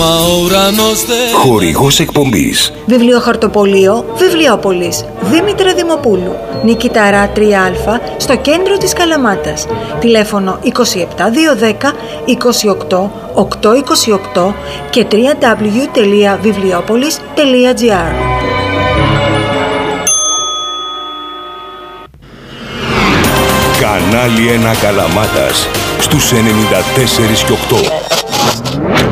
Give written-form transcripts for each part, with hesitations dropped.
Χορηγός εκπομπής Βιβλιοχαρτοπωλείο Βιβλιόπολης Δήμητρα Δημοπούλου, Νικηταρά 3α, στο κέντρο της Καλαμάτας. Τηλέφωνο 27210 28 828 και www.βιβλιόπολης.gr. Κανάλι 1 Καλαμάτας στους 94 και 8.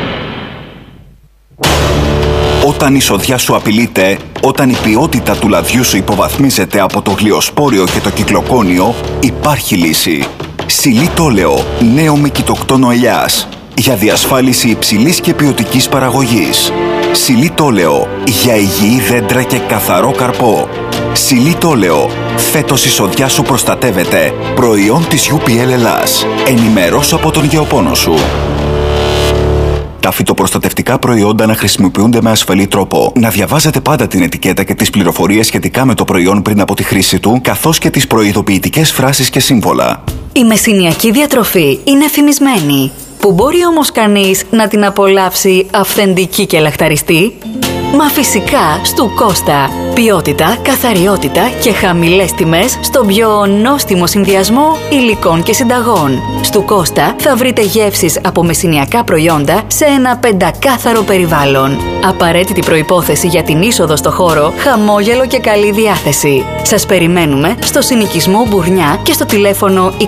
Όταν η σοδιά σου απειλείται, όταν η ποιότητα του λαδιού σου υποβαθμίζεται από το γλυοσπόριο και το κυκλοκόνιο, υπάρχει λύση. Σιλί Τόλεο, νέο με κοιτοκτόνο ελιάς, για διασφάλιση υψηλής και ποιοτικής παραγωγής. Σιλί Τόλεο, για υγιή δέντρα και καθαρό καρπό. Σιλί Τόλεο, φέτος η σοδιά σου προστατεύεται. Προϊόν της UPL Ελλάς. Ενημερώσου από τον γεωπόνο σου. Τα φυτοπροστατευτικά προϊόντα να χρησιμοποιούνται με ασφαλή τρόπο. Να διαβάζετε πάντα την ετικέτα και τις πληροφορίες σχετικά με το προϊόν πριν από τη χρήση του, καθώς και τις προειδοποιητικές φράσεις και σύμβολα. Η μεσηνιακή διατροφή είναι φημισμένη. Που μπορεί όμως κανείς να την απολαύσει αυθεντική και λαχταριστή? Μα φυσικά στου Κώστα. Ποιότητα, καθαριότητα και χαμηλές τιμές στον πιο νόστιμο συνδυασμό υλικών και συνταγών. Στου Κώστα θα βρείτε γεύσεις από μεσηνιακά προϊόντα σε ένα πεντακάθαρο περιβάλλον. Απαραίτητη προϋπόθεση για την είσοδο στο χώρο, χαμόγελο και καλή διάθεση. Σας περιμένουμε στο συνοικισμό Μπουρνιά και στο τηλέφωνο 27210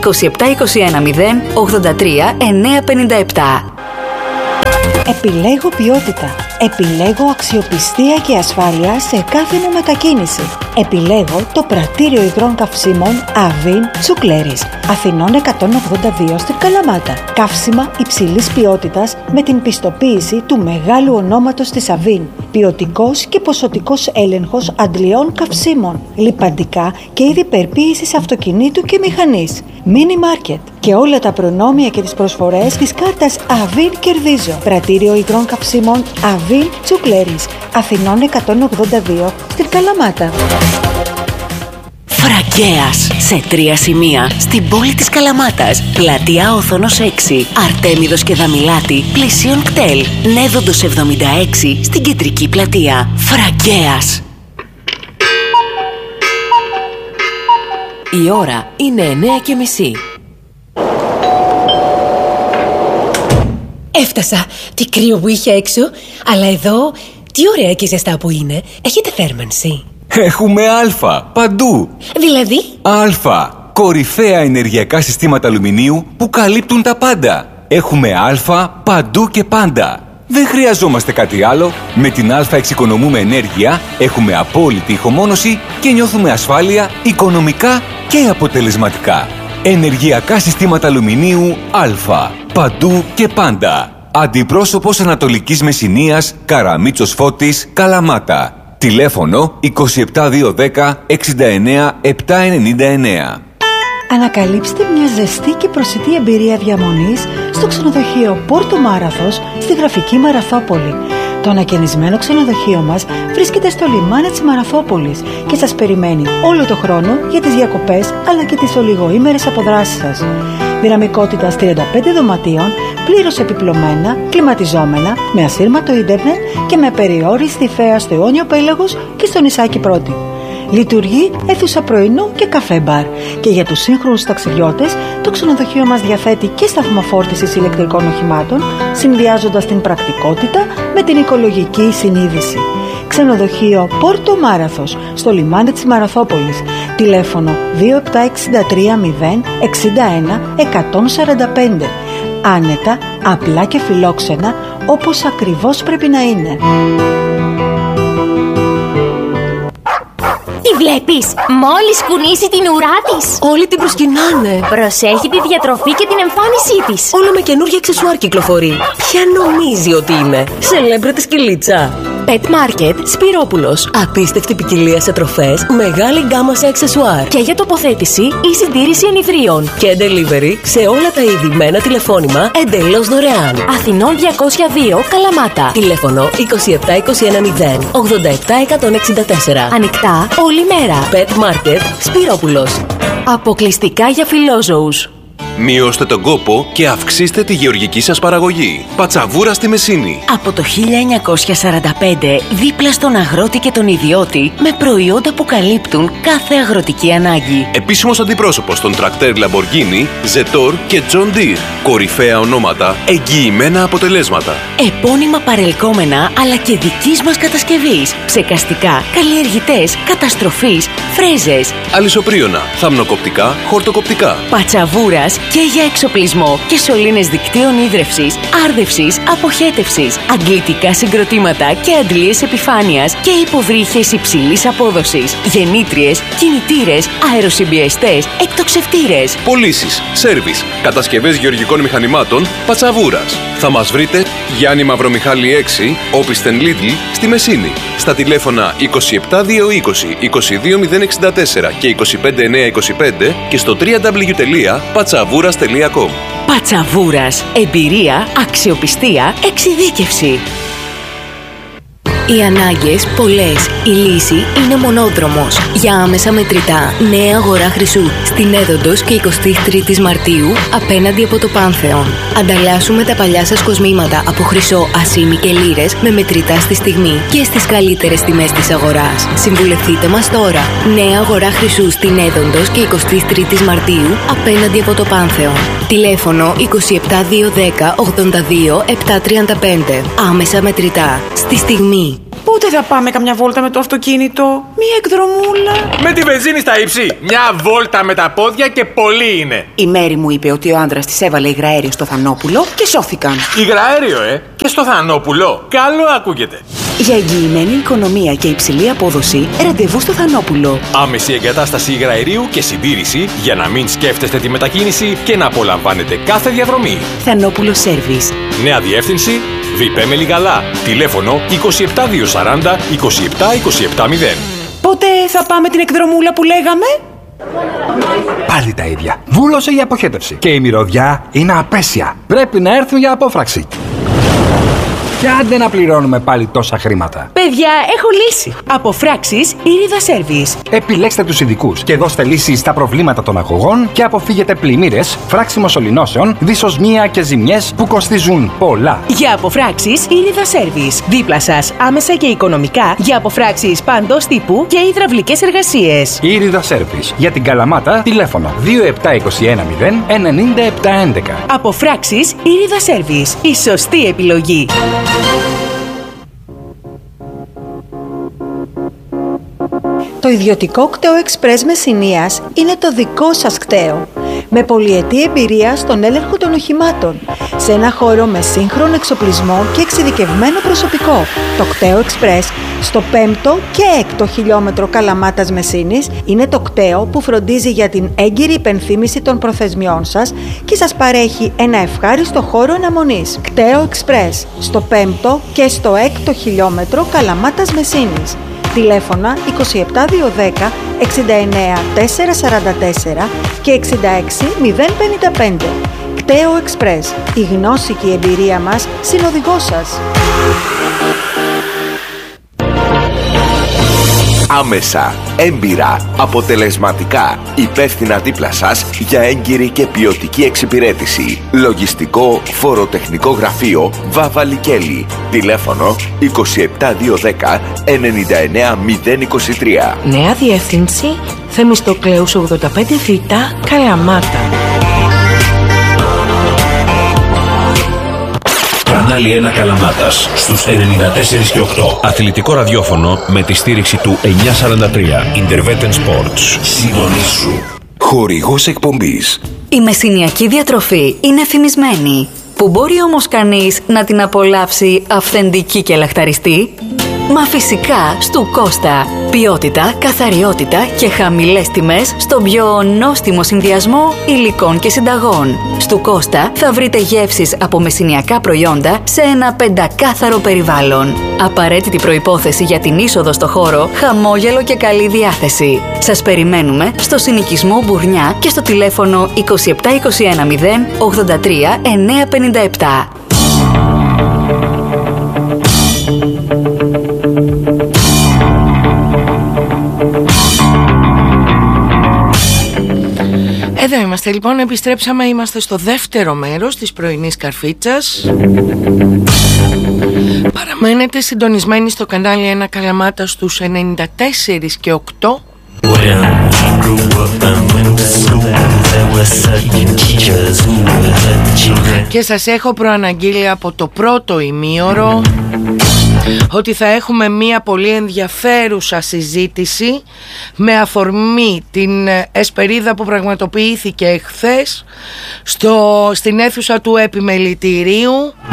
83 957. Επιλέγω ποιότητα. Επιλέγω αξιοπιστία και ασφάλεια σε κάθε μου μετακίνηση. Επιλέγω το πρατήριο υγρών καυσίμων Αβίν Τσουκλέρης, Αθηνών 182 στην Καλαμάτα. Καύσιμα υψηλής ποιότητας με την πιστοποίηση του μεγάλου ονόματος της Αβίν. Ποιοτικός και ποσοτικός έλεγχος αντλειών καυσίμων. Λιπαντικά και είδη περποίησης αυτοκινήτου και μηχανής. Mini Market. Και όλα τα προνόμια και τις προσφορές της κάρτας Αβίν Κερδίζω. Πρατήριο υγρών καυσίμων Αβίν Τσουκλέρης, Αθηνών 182 στην Καλαμάτα. Φραγκέας, σε 3 σημεία στην πόλη της Καλαμάτας. Πλατεία Όθωνος 6, Αρτέμιδος και Δαμιλάτη, πλησίον κτέλ. Νέδοντος 76 στην κεντρική πλατεία. Φραγκέας. Η ώρα είναι 9:30. Έφτασα. Τι κρύο που είχε έξω. Αλλά εδώ, τι ωραία και ζεστά που είναι. Έχετε θέρμανση? Έχουμε Α παντού. Δηλαδή? Α. Κορυφαία ενεργειακά συστήματα αλουμινίου που καλύπτουν τα πάντα. Έχουμε Α παντού και πάντα. Δεν χρειαζόμαστε κάτι άλλο. Με την Α εξοικονομούμε ενέργεια, έχουμε απόλυτη ηχομόνωση και νιώθουμε ασφάλεια οικονομικά και αποτελεσματικά. Ενεργειακά συστήματα αλουμινίου Α. Παντού και πάντα. Αντιπρόσωπος Ανατολικής Μεσσηνίας, Καραμίτσος Φώτης, Καλαμάτα. Τηλέφωνο 27210 69 799. Ανακαλύψτε μια ζεστή και προσιτή εμπειρία διαμονής στο ξενοδοχείο Πόρτο Μάραθος στη γραφική Μαραθόπολη. Το ανακαινισμένο ξενοδοχείο μας βρίσκεται στο λιμάνι της Μαραθόπολης και σας περιμένει όλο το χρόνο για τις διακοπές αλλά και τις ολιγοήμερες αποδράσεις σας. Δυναμικότητας 35 δωματίων, πλήρως επιπλωμένα, κλιματιζόμενα, με ασύρματο ίντερνετ και με περιόριστη θέα στο Αιώνιο Πέλαγος και στο νησάκι Πρώτη. Λειτουργεί αίθουσα πρωινού και καφέ μπαρ. Και για τους σύγχρονους ταξιδιώτες, το ξενοδοχείο μας διαθέτει και σταθμό φόρτισης ηλεκτρικών οχημάτων, συνδυάζοντας την πρακτικότητα με την οικολογική συνείδηση. Ξενοδοχείο Πόρτο Μάραθος, στο λιμάνι της Μαραθόπολης. Τηλέφωνο 27630 61 145. Άνετα, απλά και φιλόξενα, όπως ακριβώς πρέπει να είναι. Τη βλέπεις? Μόλις κουνήσει την ουρά της, Όλοι την προσκυνάνε. προσέχει τη διατροφή και την εμφάνισή της. Όλο με καινούργια αξεσουάρ κυκλοφορεί. Ποια νομίζει ότι είναι? Σελέμπριτη σκυλίτσα. Pet Market Σπυρόπουλος. Απίστευτη ποικιλία σε τροφές, μεγάλη γκάμα σε αξεσουάρ. Και για τοποθέτηση ή συντήρηση ενιδρίων. Και delivery σε όλα τα είδη με ένα τηλεφώνημα εντελώς δωρεάν. Αθηνών 202 Καλαμάτα. Τηλέφωνο 27210 87 164. Ανοιχτά όλη μέρα. Pet Market Σπυρόπουλος. Αποκλειστικά για φιλόζωους. Μειώστε τον κόπο και αυξήστε τη γεωργική σας παραγωγή. Πατσαβούρα στη Μεσίνη. Από το 1945, δίπλα στον αγρότη και τον ιδιώτη, με προϊόντα που καλύπτουν κάθε αγροτική ανάγκη. Επίσημος αντιπρόσωπος των τρακτέρ Lamborghini, Zetor και John Deere. Κορυφαία ονόματα, εγγυημένα αποτελέσματα. Επώνυμα παρελκόμενα, αλλά και δικής μας κατασκευής. Ψεκαστικά, καλλιεργητές, καταστροφής, φρέζες. Αλυσοπρίωνα, θαμνοκοπτικά, χορτοκοπτικά. Πατσαβούρας και για εξοπλισμό και σωλήνες δικτύων ίδρευσης, άρδευσης, αποχέτευσης, αντλητικά συγκροτήματα και αντλίες επιφάνειας και υποβρύχες υψηλής απόδοσης, γεννήτριες, κινητήρες, αεροσυμπιεστές, εκτοξευτήρες. Πωλήσεις, σέρβις, κατασκευές γεωργικών μηχανημάτων, Πατσαβούρας. Θα μας βρείτε Γιάννη Μαυρομιχάλη 6, Όπισθεν Λίδλ, στη Μεσίνη. Στα τηλέφωνα 27220 22064 και 25925 και στο www.patsavouras.com. Πατσαβούρας. Εμπειρία, αξιοπιστία, εξειδίκευση. Οι ανάγκες πολλές. Η λύση είναι μονόδρομος. Για άμεσα μετρητά, νέα αγορά Χρυσού. Στην Έδοντος και 23 Μαρτίου, απέναντι από το Πάνθεον. Ανταλλάσσουμε τα παλιά σας κοσμήματα από χρυσό, ασήμι και λίρες με μετρητά στη στιγμή και στις καλύτερες τιμές της αγοράς. Συμβουλευτείτε μας τώρα. Νέα αγορά Χρυσού στην Έδοντος και 23 Μαρτίου, απέναντι από το Πάνθεον. Τηλέφωνο 27210 82 735. Άμεσα μετρητά. Στη στιγμή. Πότε θα πάμε καμιά βόλτα με το αυτοκίνητο, μία εκδρομούλα? Με τη βενζίνη στα ύψη. Μια βόλτα με τα πόδια και πολύ είναι. Η Μέρη μου είπε ότι ο άντρας της έβαλε υγραέριο στο Θανόπουλο και σώθηκαν. Υγραέριο, και στο Θανόπουλο. Καλό ακούγεται. Για εγγυημένη οικονομία και υψηλή απόδοση, ραντεβού στο Θανόπουλο. Άμεση εγκατάσταση υγραερίου και συντήρηση για να μην σκέφτεστε τη μετακίνηση και να απολαμβάνετε κάθε διαδρομή. Θανόπουλο Σέρβις. Νέα διεύθυνση, Βιπέ Μελιγαλά. Τηλέφωνο 27240 27270. Πότε θα πάμε την εκδρομούλα που λέγαμε? Πάλι τα ίδια. Βούλωσε η αποχέτευση. Και η μυρωδιά είναι απέσια. Πρέπει να έρθουν για απόφραξη. Και άντε να πληρώνουμε πάλι τόσα χρήματα. Παιδιά, έχω λύση. Αποφράξεις Ήριδα Σέρβις. Επιλέξτε τους ειδικούς και δώστε λύσεις στα προβλήματα των αγωγών και αποφύγετε πλημμύρες, φράξιμο σωληνώσεων, δυσοσμία και ζημιές που κοστίζουν πολλά. Για αποφράξεις Ήριδα Σέρβις. Δίπλα σας, άμεσα και οικονομικά, για αποφράξεις παντός τύπου και υδραυλικές εργασίες. Ήριδα Σέρβις. Για την Καλαμάτα, τηλέφωνο 27210 9711. Αποφράξεις Ήριδα Σέρβις. Η σωστή επιλογή. Το ιδιωτικό κτέο Express Μεσσηνίας είναι το δικό σας κτέο. Με πολυετή εμπειρία στον έλεγχο των οχημάτων, σε ένα χώρο με σύγχρονο εξοπλισμό και εξειδικευμένο προσωπικό. Το κτέο Express στο 5ο και 6ο χιλιόμετρο Καλαμάτας Μεσσήνης είναι το κτέο που φροντίζει για την έγκυρη υπενθύμηση των προθεσμιών σας και σας παρέχει ένα ευχάριστο χώρο αναμονής. Κτέο Express στο 5ο και στο 6ο χιλιόμετρο Καλαμάτας Μεσσήνης. Τηλέφωνα 27210 69 444 και 66 055. Κτέο Express. Η γνώση και η εμπειρία μας συνοδηγός σας. Άμεσα, έμπειρα, αποτελεσματικά, υπεύθυνα δίπλα σας για έγκυρη και ποιοτική εξυπηρέτηση. Λογιστικό φοροτεχνικό γραφείο Βάβα Λικέλη. Τηλέφωνο 27210 99 023. Νέα διεύθυνση Θεμιστοκλέους 85Β, Καλαμάτα. Κανάλι 1 Καλαμάτας στους 94 και 8. Αθλητικό ραδιόφωνο με τη στήριξη του 943. Interveten Sports. Συντονίσου. Χορηγός εκπομπής. Η μεσηνιακή διατροφή είναι φημισμένη. Που μπορεί όμως κανείς να την απολαύσει αυθεντική και λαχταριστή? Μα φυσικά στου Κώστα. Ποιότητα, καθαριότητα και χαμηλές τιμές στον πιο νόστιμο συνδυασμό υλικών και συνταγών. Στου Κώστα θα βρείτε γεύσεις από μεσηνιακά προϊόντα σε ένα πεντακάθαρο περιβάλλον. Απαραίτητη προϋπόθεση για την είσοδο στο χώρο, χαμόγελο και καλή διάθεση. Σας περιμένουμε στο συνοικισμό Μπουρνιά και στο τηλέφωνο 27210 83 957. Εδώ είμαστε Είμαστε λοιπόν, επιστρέψαμε, είμαστε στο δεύτερο μέρος της πρωινής καρφίτσας. Παραμένετε συντονισμένοι στο κανάλι 1 Καλαμάτα στους 94 και 8. Και σας έχω προαναγγείλει από το πρώτο ημίωρο ότι θα έχουμε μία πολύ ενδιαφέρουσα συζήτηση με αφορμή την εσπερίδα που πραγματοποιήθηκε εχθές στην αίθουσα του επιμελητηρίου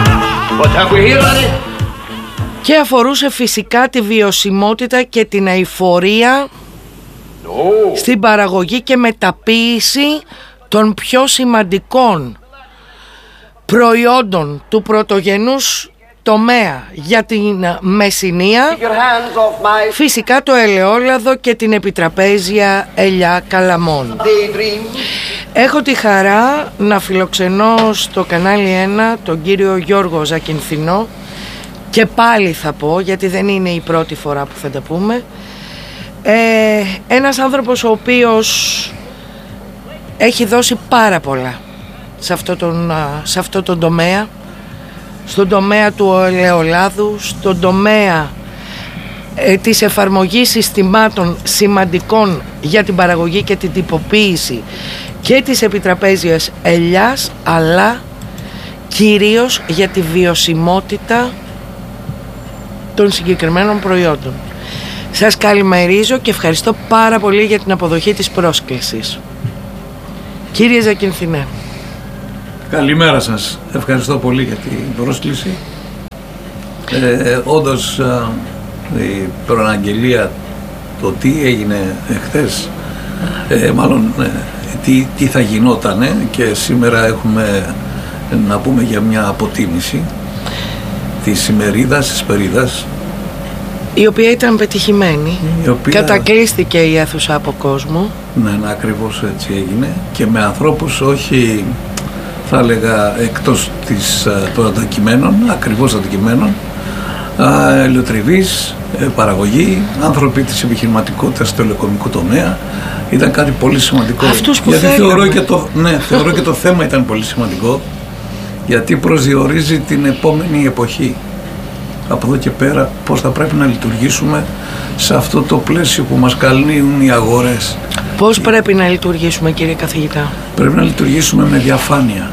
και αφορούσε φυσικά τη βιωσιμότητα και την αειφορία στην παραγωγή και μεταποίηση των πιο σημαντικών προϊόντων του πρωτογενούς τομέα για την Μεσσηνία, φυσικά το ελαιόλαδο και την επιτραπέζια ελιά καλαμών. Έχω τη χαρά να φιλοξενώ στο κανάλι 1 τον κύριο Γιώργο Ζακυνθινό, και πάλι θα πω, γιατί δεν είναι η πρώτη φορά που θα τα πούμε, ένας άνθρωπος ο οποίος έχει δώσει πάρα πολλά σε αυτό τον τομέα, στον τομέα του ελαιολάδου, στον τομέα της εφαρμογής συστημάτων σημαντικών για την παραγωγή και την τυποποίηση και της επιτραπέζιας ελιάς, αλλά κυρίως για τη βιωσιμότητα των συγκεκριμένων προϊόντων. Σας καλημερίζω και ευχαριστώ πάρα πολύ για την αποδοχή της πρόσκλησης. Κύριε Ζακυνθινέ. Καλημέρα σας. Ευχαριστώ πολύ για την πρόσκληση. Όντως η προαναγγελία, το τι έγινε εχθές, μάλλον τι θα γινότανε, και σήμερα έχουμε να πούμε για μια αποτίμηση της ημερίδας, της περίδας, η οποία ήταν πετυχημένη, κατακλείστηκε η αίθουσα από κόσμο. Ναι, ακριβώς έτσι έγινε, και με ανθρώπους όχι, θα έλεγα, εκτός των αντικειμένων, ακριβώς αντικειμένων, ελαιοτριβείς, παραγωγή, άνθρωποι της επιχειρηματικότητας στο ελαιοκομικό τομέα. Ήταν κάτι πολύ σημαντικό. Αυτούς που γιατί θεωρώ και το θέμα ήταν πολύ σημαντικό, γιατί προσδιορίζει την επόμενη εποχή. Από εδώ και πέρα πώς θα πρέπει να λειτουργήσουμε σε αυτό το πλαίσιο που μας καλούν οι αγορές. Πώς πρέπει να λειτουργήσουμε, κύριε καθηγητά? Πρέπει να λειτουργήσουμε με διαφάνεια.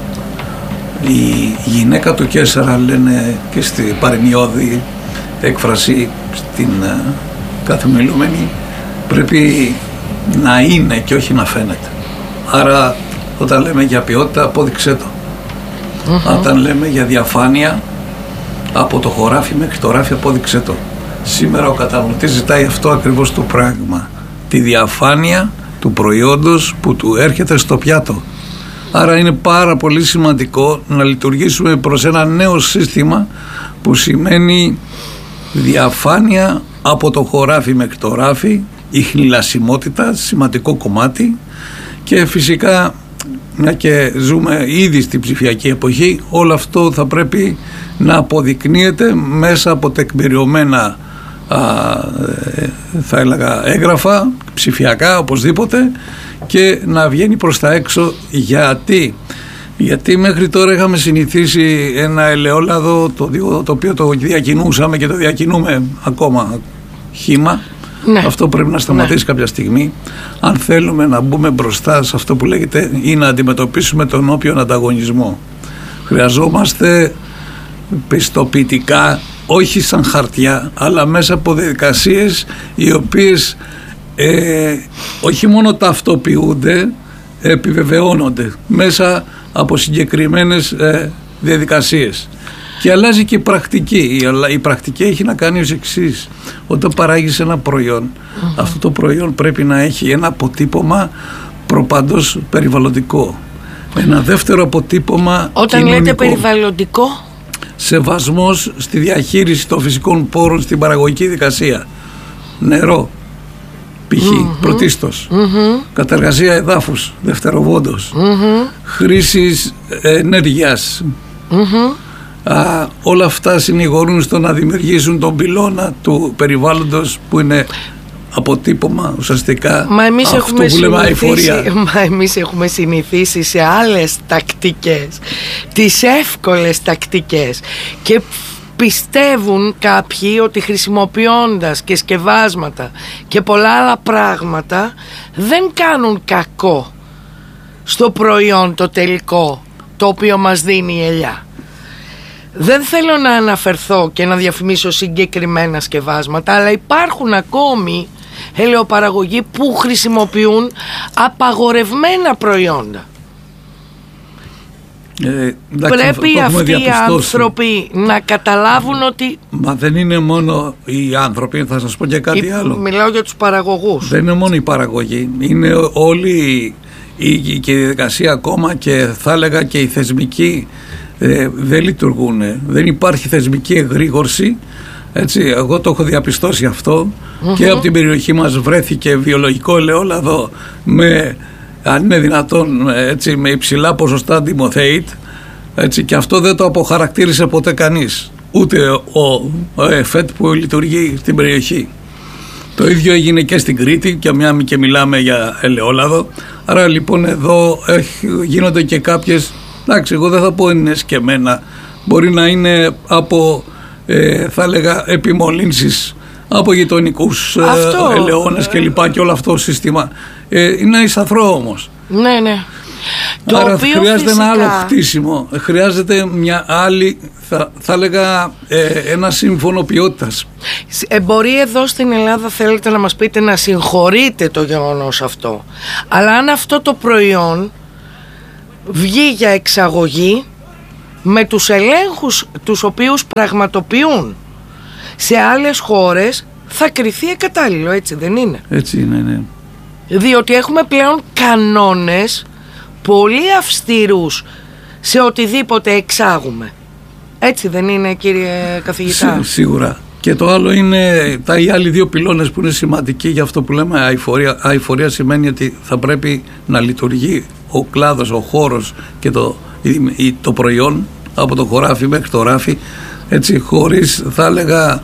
Η γυναίκα του Κέσσαρα, λένε και στη παροιμιώδη έκφραση, στην καθημερινή, πρέπει να είναι και όχι να φαίνεται. Άρα όταν λέμε για ποιότητα, απόδειξέ το. Όταν λέμε για διαφάνεια, από το χωράφι μέχρι το ράφι, απόδειξέ το. Σήμερα ο καταναλωτής ζητάει αυτό ακριβώς το πράγμα. Τη διαφάνεια του προϊόντος που του έρχεται στο πιάτο. Άρα είναι πάρα πολύ σημαντικό να λειτουργήσουμε προς ένα νέο σύστημα που σημαίνει διαφάνεια από το χωράφι μέχρι το ράφι, η χνηλασιμότητα, σημαντικό κομμάτι, και φυσικά, μια και ζούμε ήδη στην ψηφιακή εποχή, όλο αυτό θα πρέπει να αποδεικνύεται μέσα από τεκμηριωμένα θα έλεγα έγγραφα, ψηφιακά οπωσδήποτε, και να βγαίνει προς τα έξω. Γιατί μέχρι τώρα είχαμε συνηθίσει ένα ελαιόλαδο το οποίο το διακινούσαμε και το διακινούμε ακόμα χύμα. Ναι. Αυτό πρέπει να σταματήσει κάποια στιγμή, αν θέλουμε να μπούμε μπροστά σε αυτό που λέγεται ή να αντιμετωπίσουμε τον όποιον ανταγωνισμό. Χρειαζόμαστε πιστοποιητικά, όχι σαν χαρτιά, αλλά μέσα από διαδικασίες οι οποίες όχι μόνο ταυτοποιούνται, επιβεβαιώνονται μέσα από συγκεκριμένες διαδικασίες. Και αλλάζει και η πρακτική. Η πρακτική έχει να κάνει ως εξής. Όταν παράγεις ένα προϊόν, αυτό το προϊόν πρέπει να έχει ένα αποτύπωμα προπαντός περιβαλλοντικό. Ένα δεύτερο αποτύπωμα όταν κοινωνικό. Λέτε περιβαλλοντικό, σεβασμός στη διαχείριση των φυσικών πόρων στην παραγωγική δικασία. Νερό, π.χ. πρωτίστως. Κατεργασία εδάφους, δευτεροβόντος. Χρήσης ενέργειας. Όλα αυτά συνηγορούν στο να δημιουργήσουν τον πυλώνα του περιβάλλοντος που είναι αποτύπωμα ουσιαστικά. Μα εμείς έχουμε έχουμε συνηθίσει σε άλλες τακτικές, τις εύκολες τακτικές, και πιστεύουν κάποιοι ότι χρησιμοποιώντας και σκευάσματα και πολλά άλλα πράγματα δεν κάνουν κακό στο προϊόν το τελικό το οποίο μας δίνει η ελιά. Δεν θέλω να αναφερθώ και να διαφημίσω συγκεκριμένα σκευάσματα, αλλά υπάρχουν ακόμη ελαιοπαραγωγοί που χρησιμοποιούν απαγορευμένα προϊόντα. Πρέπει αυτοί οι άνθρωποι να καταλάβουν ότι... Μα δεν είναι μόνο οι άνθρωποι, θα σας πω και κάτι άλλο. Μιλάω για τους παραγωγούς. Δεν είναι μόνο οι παραγωγοί, είναι όλοι και η διαδικασία ακόμα, και θα έλεγα και οι θεσμικοί δεν λειτουργούν. Δεν υπάρχει θεσμική εγρήγορση. Έτσι, εγώ το έχω διαπιστώσει αυτό. Και από την περιοχή μας βρέθηκε βιολογικό ελαιόλαδο με, αν είναι δυνατόν, έτσι, με υψηλά ποσοστά ντιμοθέιτ, έτσι, και αυτό δεν το αποχαρακτήρισε ποτέ κανείς, ούτε ο ΕΦΕΤ που λειτουργεί στην περιοχή. Το ίδιο έγινε και στην Κρήτη, και μια και μιλάμε για ελαιόλαδο. Άρα λοιπόν εδώ γίνονται και κάποιες, εντάξει, εγώ δεν θα πω είναι σκεμμένα, μπορεί να είναι από θα έλεγα επιμολύνσεις από γειτονικούς ελαιώνες και λοιπά, και όλο αυτό το σύστημα είναι αισθαθρό όμως. Ναι, ναι. Άρα χρειάζεται ένα άλλο χτίσιμο, χρειάζεται μια άλλη, θα έλεγα ένα σύμφωνο ποιότητας. Μπορεί εδώ στην Ελλάδα, θέλετε να μας πείτε, να συγχωρείτε το γεγονός αυτό, αλλά αν αυτό το προϊόν βγει για εξαγωγή με τους ελέγχους τους οποίους πραγματοποιούν σε άλλες χώρες, θα κριθεί εκατάλληλο, έτσι δεν είναι? Έτσι είναι, ναι. Διότι έχουμε πλέον κανόνες πολύ αυστηρούς σε οτιδήποτε εξάγουμε. Έτσι δεν είναι, κύριε καθηγητά? Σίγουρα. Και το άλλο είναι οι άλλοι δύο πυλώνες που είναι σημαντικοί για αυτό που λέμε αειφορία. Αειφορία σημαίνει ότι θα πρέπει να λειτουργεί ο κλάδος, ο χώρος και το προϊόν από το χωράφι μέχρι το ράφι, έτσι, χωρίς, θα έλεγα,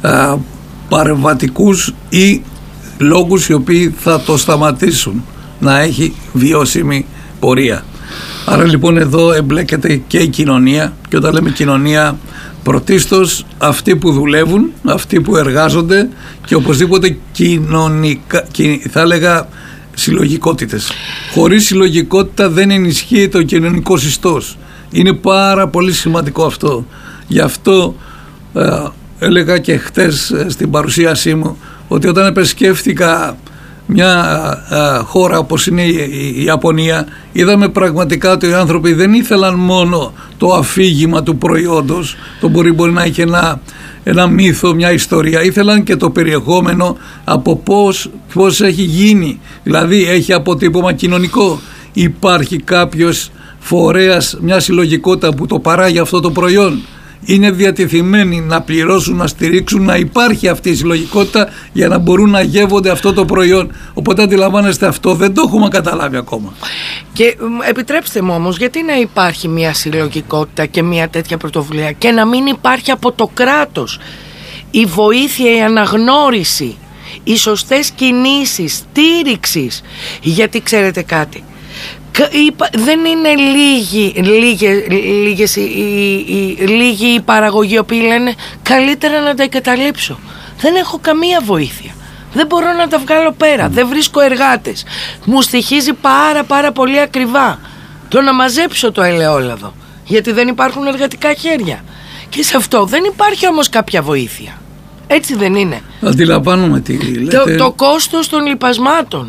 παρεμβατικούς ή λόγους οι οποίοι θα το σταματήσουν να έχει βιώσιμη πορεία. Άρα λοιπόν εδώ εμπλέκεται και η κοινωνία, και όταν λέμε κοινωνία, πρωτίστως αυτοί που δουλεύουν, αυτοί που εργάζονται, και οπωσδήποτε κοινωνικά, θα έλεγα, συλλογικότητες. Χωρίς συλλογικότητα δεν ενισχύει το κοινωνικό ιστός. Είναι πάρα πολύ σημαντικό αυτό. Γι' αυτό έλεγα και χτες στην παρουσίασή μου ότι όταν επισκέφθηκα μια χώρα όπως είναι η Ιαπωνία, είδαμε πραγματικά ότι οι άνθρωποι δεν ήθελαν μόνο το αφήγημα του προϊόντος, το μπορεί να έχει ένα μύθο, μια ιστορία, ήθελαν και το περιεχόμενο από πώς έχει γίνει, δηλαδή έχει αποτύπωμα κοινωνικό, υπάρχει κάποιος φορέας, μια συλλογικότητα που το παράγει αυτό το προϊόν, είναι διατεθειμένοι να πληρώσουν, να στηρίξουν, να υπάρχει αυτή η συλλογικότητα για να μπορούν να γεύονται αυτό το προϊόν. Οπότε αντιλαμβάνεστε, αυτό δεν το έχουμε καταλάβει ακόμα. Και επιτρέψτε μου όμως, γιατί να υπάρχει μια συλλογικότητα και μια τέτοια πρωτοβουλία και να μην υπάρχει από το κράτος η βοήθεια, η αναγνώριση, οι σωστές κινήσεις στήριξης? Γιατί ξέρετε κάτι, δεν είναι λίγοι οι παραγωγοί οι οποίοι λένε καλύτερα να τα εγκαταλείψω, δεν έχω καμία βοήθεια, δεν μπορώ να τα βγάλω πέρα, δεν βρίσκω εργάτες, μου στοιχίζει πάρα πολύ ακριβά το να μαζέψω το ελαιόλαδο, γιατί δεν υπάρχουν εργατικά χέρια, και σε αυτό δεν υπάρχει όμως κάποια βοήθεια. Έτσι δεν είναι? Αντιλαμβάνομαι τι λέτε. Το κόστος των λιπασμάτων.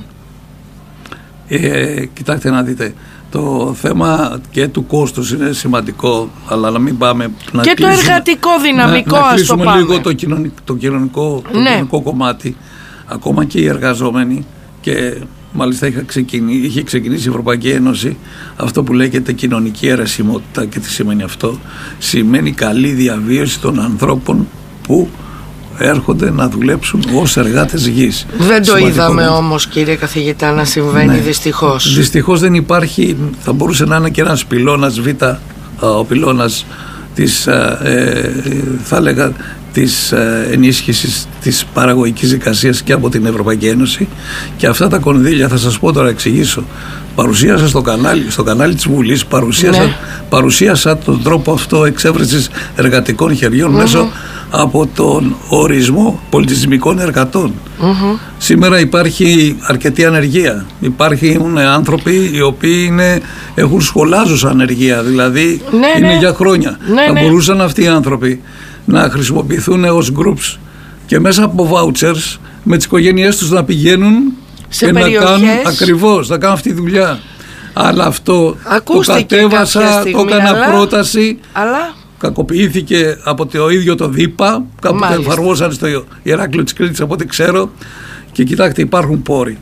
Κοιτάξτε να δείτε, το θέμα και του κόστους είναι σημαντικό, αλλά να μην πάμε να και κλείσουμε, το εργατικό δυναμικό, να ας το πάμε. λίγο το κοινωνικό κομμάτι, ακόμα και οι εργαζόμενοι, και μάλιστα είχε ξεκινήσει η Ευρωπαϊκή Ένωση αυτό που λέγεται κοινωνική αιρεσιμότητα. Και τι σημαίνει αυτό? Σημαίνει καλή διαβίωση των ανθρώπων που έρχονται να δουλέψουν ως εργάτες γης. Δεν το είδαμε όμως, κύριε καθηγητά, να συμβαίνει, δυστυχώς. Δυστυχώς δεν υπάρχει, θα μπορούσε να είναι και ένας πυλώνας Β, ο πυλώνας θα έλεγα, της ενίσχυσης της παραγωγικής δικασίας και από την Ευρωπαϊκή Ένωση, και αυτά τα κονδύλια, θα σας πω τώρα, εξηγήσω, παρουσίασα στο κανάλι της Βουλής, παρουσίασα τον τρόπο αυτό εξέβρεσης εργατικών χεριών μέσω από τον ορισμό πολιτισμικών εργατών. Σήμερα υπάρχει αρκετή ανεργία. Υπάρχουν άνθρωποι οι οποίοι έχουν σχολάζουσα ανεργία, δηλαδή είναι για χρόνια. Θα μπορούσαν αυτοί οι άνθρωποι να χρησιμοποιηθούν ως groups και μέσα από vouchers με τις οικογένειές τους να πηγαίνουν σε και περιοχές, να κάνουν ακριβώς, να κάνουν αυτή τη δουλειά. Αλλά αυτό το κατέβασα, το έκανα πρόταση, αλλά κακοποιήθηκε από το ίδιο το ΔΥΠΑ, κάπου το εφαρμόσαν στο Ηράκλειο της Κρήτης από ό,τι ξέρω. Και κοιτάξτε, υπάρχουν πόροι.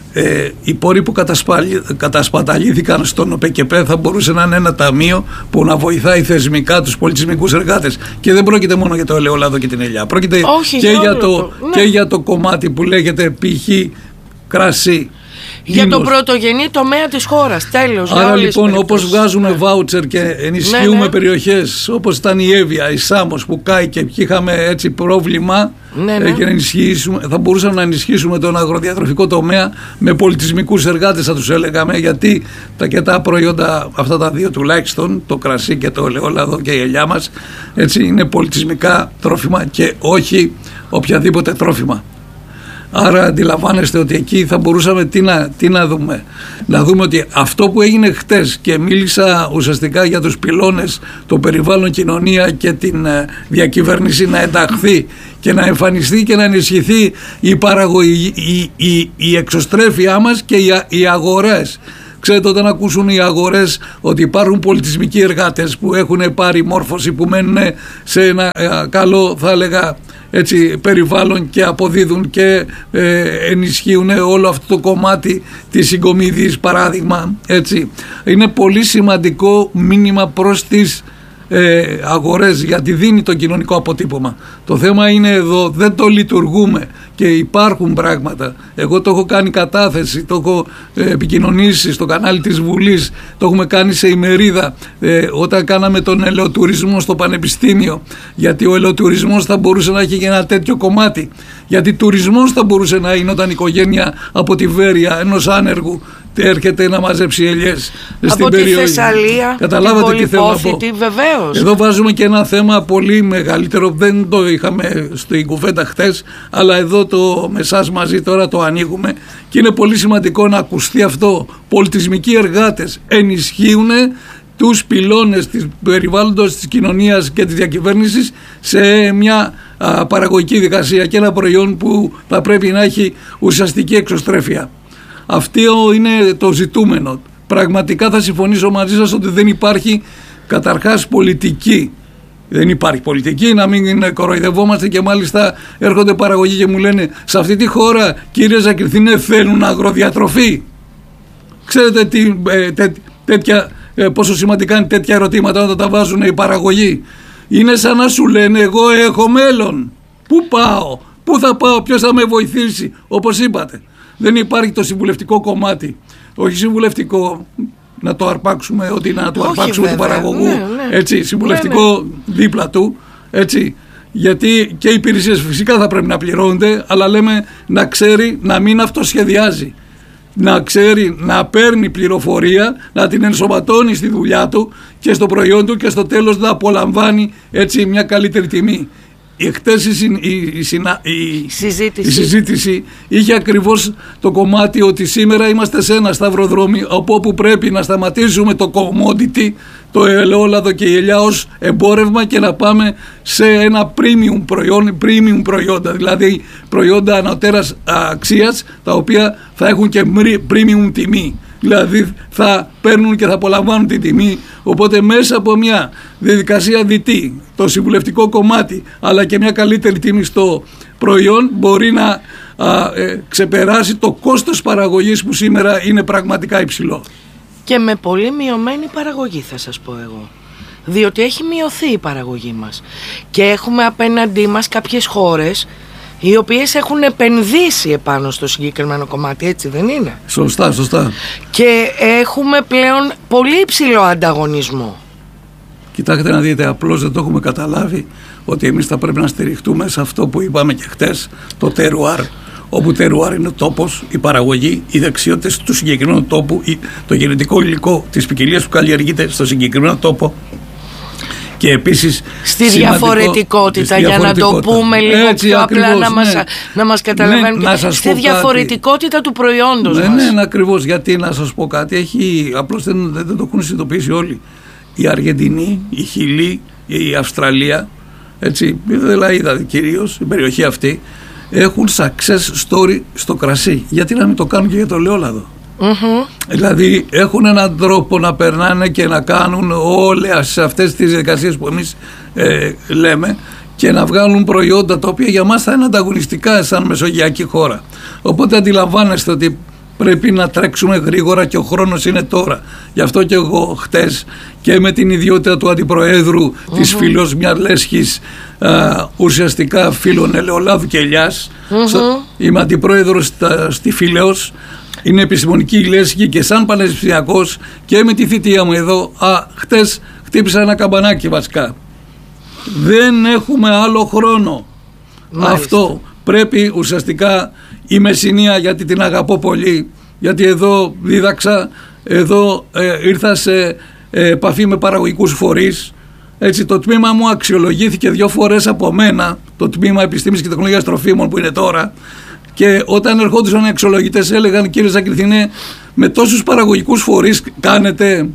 Οι πόροι που κατασπαταλήθηκαν στον ΟΠΕΚΕΠΕ θα μπορούσε να είναι ένα ταμείο που να βοηθάει θεσμικά τους πολιτισμικούς εργάτες. Και δεν πρόκειται μόνο για το ελαιόλαδο και την ελιά. Πρόκειται και για το κομμάτι που λέγεται π.χ. κρασί. Για τον πρωτογενή τομέα της χώρας. Τέλος. Άρα λοιπόν, όπως βγάζουμε βάουτσερ και ενισχύουμε περιοχές όπως ήταν η Εύβοια, η Σάμος που κάει και είχαμε έτσι πρόβλημα, και να ενισχύσουμε, θα μπορούσαμε να ενισχύσουμε τον αγροδιατροφικό τομέα με πολιτισμικούς εργάτες, θα τους έλεγαμε, γιατί τα προϊόντα αυτά τα δύο τουλάχιστον, το κρασί και το ελαιόλαδο και η ελιά μας, έτσι είναι πολιτισμικά τρόφιμα και όχι οποιαδήποτε τρόφιμα. Άρα αντιλαμβάνεστε ότι εκεί θα μπορούσαμε τι να δούμε. Να δούμε ότι αυτό που έγινε χτες, και μίλησα ουσιαστικά για τους πυλώνες, το περιβάλλον, κοινωνία και την διακυβέρνηση, να ενταχθεί και να εμφανιστεί και να ενισχυθεί η παραγωγή, η εξωστρέφειά μας και οι αγορές. Ξέρετε, όταν ακούσουν οι αγορές ότι υπάρχουν πολιτισμικοί εργάτες που έχουν πάρει μόρφωση, που μένουν σε ένα καλό, θα έλεγα, έτσι, περιβάλλον και αποδίδουν και ενισχύουν όλο αυτό το κομμάτι της συγκομιδής, παράδειγμα, έτσι, είναι πολύ σημαντικό μήνυμα προς τις αγορές, γιατί δίνει το κοινωνικό αποτύπωμα. Το θέμα είναι εδώ, δεν το λειτουργούμε και υπάρχουν πράγματα. Εγώ το έχω κάνει κατάθεση, το έχω επικοινωνήσει στο κανάλι της Βουλής, το έχουμε κάνει σε ημερίδα όταν κάναμε τον ελαιοτουρισμό στο Πανεπιστήμιο, γιατί ο ελαιοτουρισμός θα μπορούσε να έχει και ένα τέτοιο κομμάτι, γιατί τουρισμός θα μπορούσε να είναι όταν η οικογένεια από τη Βέρεια ενός άνεργου έρχεται να μαζέψει ελιές στην περιοχή. Από τη Θεσσαλία, καταλάβατε τι θέλω να πω. Βεβαίως. Εδώ βάζουμε και ένα θέμα πολύ μεγαλύτερο, δεν το είχαμε στην κουβέντα χτες, αλλά εδώ με εσάς μαζί τώρα το ανοίγουμε και είναι πολύ σημαντικό να ακουστεί αυτό. Πολιτισμικοί εργάτες ενισχύουν τους πυλώνες της περιβάλλοντος, της κοινωνίας και της διακυβέρνησης σε μια παραγωγική δικασία και ένα προϊόν που θα πρέπει να έχει ουσιαστική εξωστρέφεια. Αυτό είναι το ζητούμενο. Πραγματικά θα συμφωνήσω μαζί σας ότι δεν υπάρχει καταρχάς πολιτική. Δεν υπάρχει πολιτική, να μην κοροϊδευόμαστε, και μάλιστα έρχονται παραγωγοί και μου λένε, σε αυτή τη χώρα, κύριε Ζακυρθίνε, θέλουν αγροδιατροφή. Ξέρετε πόσο σημαντικά είναι τέτοια ερωτήματα όταν τα βάζουν οι παραγωγοί. Είναι σαν να σου λένε, εγώ έχω μέλλον. Πού πάω, πού θα πάω, ποιος θα με βοηθήσει, όπως είπατε. Δεν υπάρχει το συμβουλευτικό κομμάτι. Όχι συμβουλευτικό, να το αρπάξουμε, ότι να το αρπάξουμε του παραγωγού, έτσι, συμβουλευτικό δίπλα του, έτσι, γιατί και οι υπηρεσίες φυσικά θα πρέπει να πληρώνονται, αλλά λέμε να ξέρει να μην αυτοσχεδιάζει, να ξέρει να παίρνει πληροφορία, να την ενσωματώνει στη δουλειά του και στο προϊόν του και στο τέλος να απολαμβάνει, έτσι, μια καλύτερη τιμή. Χτες η συζήτηση είχε ακριβώς το κομμάτι ότι σήμερα είμαστε σε ένα σταυροδρόμι από όπου πρέπει να σταματήσουμε το commodity, το ελαιόλαδο και η ελιά ως εμπόρευμα και να πάμε σε ένα premium προϊόντα, δηλαδή προϊόντα ανωτέρας αξίας, τα οποία θα έχουν και premium τιμή. Δηλαδή θα παίρνουν και θα απολαμβάνουν την τιμή. Οπότε μέσα από μια διαδικασία διτή, το συμβουλευτικό κομμάτι, αλλά και μια καλύτερη τιμή στο προϊόν, μπορεί να ξεπεράσει το κόστος παραγωγής που σήμερα είναι πραγματικά υψηλό. Και με πολύ μειωμένη παραγωγή, θα σας πω εγώ. Διότι έχει μειωθεί η παραγωγή μας και έχουμε απέναντί μας κάποιες χώρες οι οποίες έχουν επενδύσει επάνω στο συγκεκριμένο κομμάτι, έτσι δεν είναι? Σωστά. Και έχουμε πλέον πολύ υψηλό ανταγωνισμό. Κοιτάξτε να δείτε, απλώς δεν το έχουμε καταλάβει ότι εμείς θα πρέπει να στηριχτούμε σε αυτό που είπαμε και χτες, το τερουάρ. Όπου τερουάρ είναι ο τόπος, η παραγωγή, οι δεξιότητες του συγκεκριμένου τόπου, το γενετικό υλικό της ποικιλίας που καλλιεργείται στο συγκεκριμένο τόπο. Και επίσης στη διαφορετικότητα, για να το πούμε λίγο πιο απλά, να μας καταλαβαίνουν, στη διαφορετικότητα κάτι του προϊόντος μας. Ναι, ακριβώς, γιατί να σας πω κάτι, απλώς δεν το έχουν συνειδητοποιήσει όλοι. Η Αργεντινή, η Χιλή, η Αυστραλία, έτσι, η Αδελαΐδα κυρίως, η περιοχή αυτή, έχουν success story στο κρασί. Γιατί να μην το κάνουν και για το ελαιόλαδο? Δηλαδή έχουν έναν τρόπο να περνάνε και να κάνουν όλες αυτές τις διαδικασίες που εμείς λέμε και να βγάλουν προϊόντα τα οποία για μας θα είναι ανταγωνιστικά σαν μεσογειακή χώρα. Οπότε αντιλαμβάνεστε ότι πρέπει να τρέξουμε γρήγορα και ο χρόνος είναι τώρα. Γι' αυτό και εγώ χτες και με την ιδιότητα του Αντιπροέδρου της Φίλος μιας Λέσχης, ουσιαστικά φίλων ελαιολάδου και ελιάς, είμαι αντιπρόεδρος στη Φίλεως, είναι επιστημονική η Λέσχη, και σαν πανεπιστημιακός και με τη θητεία μου εδώ, χτες χτύπησα ένα καμπανάκι βασικά. Δεν έχουμε άλλο χρόνο. Μάλιστα. Αυτό πρέπει ουσιαστικά η Μεσσηνία, γιατί την αγαπώ πολύ, γιατί εδώ δίδαξα, εδώ ήρθα σε επαφή με παραγωγικούς φορείς. Έτσι, το τμήμα μου αξιολογήθηκε 2 φορές από μένα, το τμήμα Επιστήμης και Τεχνολογίας Τροφίμων που είναι τώρα, και όταν ερχόντουσαν οι αξιολογητές έλεγαν, κύριε Ζακριθινέ, με τόσους παραγωγικούς φορείς κάνετε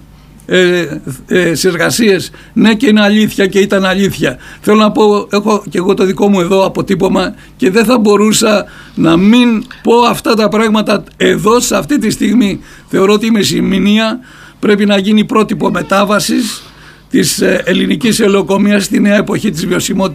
συνεργασίες? Ναι, και είναι αλήθεια και ήταν αλήθεια. Θέλω να πω, έχω και εγώ το δικό μου εδώ αποτύπωμα και δεν θα μπορούσα να μην πω αυτά τα πράγματα εδώ σε αυτή τη στιγμή. Θεωρώ ότι η Μεσσηνία πρέπει να γίνει πρότυπο μετάβασης της ελληνικής ελαιοκομείας στη νέα εποχή της βιωσιμότητας.